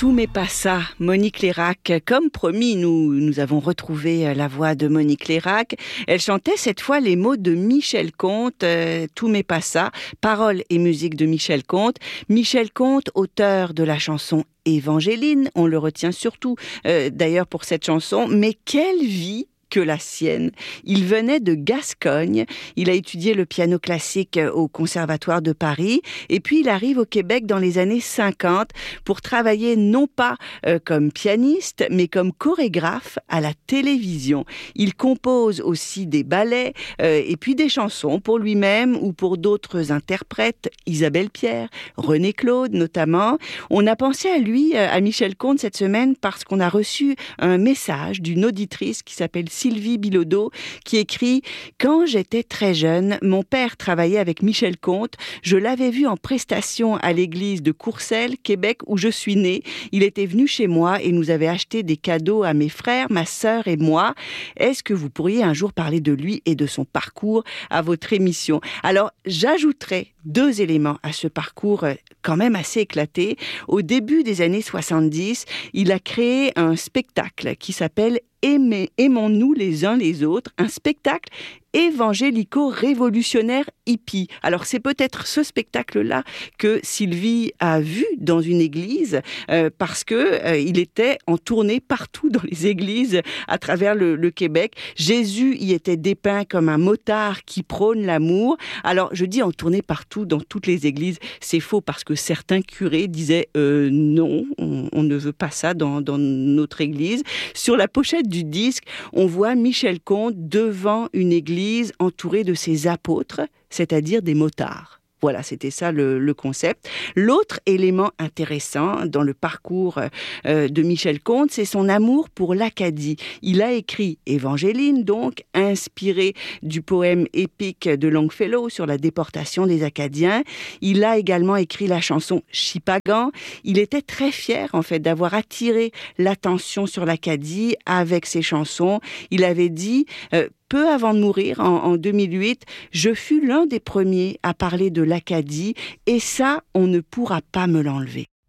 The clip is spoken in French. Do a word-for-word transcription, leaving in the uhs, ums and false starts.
Tout mais pas ça, Monique Lérac. Comme promis, nous, nous avons retrouvé la voix de Monique Lérac. Elle chantait cette fois les mots de Michel Conte, euh, Tout mais pas ça, paroles et musique de Michel Conte. Michel Conte, auteur de la chanson Évangéline, on le retient surtout euh, d'ailleurs pour cette chanson, mais quelle vie que la sienne. Il venait de Gascogne, il a étudié le piano classique au Conservatoire de Paris et puis il arrive au Québec dans les années cinquante pour travailler non pas euh, comme pianiste mais comme chorégraphe à la télévision. Il compose aussi des ballets euh, et puis des chansons pour lui-même ou pour d'autres interprètes, Isabelle Pierre, René Claude notamment. On a pensé à lui, à Michel Conte cette semaine parce qu'on a reçu un message d'une auditrice qui s'appelle Sylvie Bilodeau, qui écrit « Quand j'étais très jeune, mon père travaillait avec Michel Conte. Je l'avais vu en prestation à l'église de Courcelles, Québec, où je suis née. Il était venu chez moi et nous avait acheté des cadeaux à mes frères, ma sœur et moi. Est-ce que vous pourriez un jour parler de lui et de son parcours à votre émission ?» Alors, j'ajouterai deux éléments à ce parcours quand même assez éclaté. Au début des années soixante-dix, il a créé un spectacle qui s'appelle Aimez, aimons-nous les uns les autres, un spectacle évangélico-révolutionnaire hippie. Alors c'est peut-être ce spectacle-là que Sylvie a vu dans une église euh, parce que euh, il était en tournée partout dans les églises à travers le, le Québec. Jésus y était dépeint comme un motard qui prône l'amour. Alors je dis en tournée partout dans toutes les églises, c'est faux parce que certains curés disaient euh, non, on, on ne veut pas ça dans, dans notre église. Sur la pochette du disque, on voit Michel Conte devant une église entouré de ses apôtres, c'est-à-dire des motards. Voilà, c'était ça le, le concept. L'autre élément intéressant dans le parcours euh, de Michel Conte, c'est son amour pour l'Acadie. Il a écrit Évangéline, donc, inspiré du poème épique de Longfellow sur la déportation des Acadiens. Il a également écrit la chanson Chipagan. Il était très fier, en fait, d'avoir attiré l'attention sur l'Acadie avec ses chansons. Il avait dit... Euh, Peu avant de mourir, en, en deux mille huit, je fus l'un des premiers à parler de l'Acadie et ça, on ne pourra pas me l'enlever.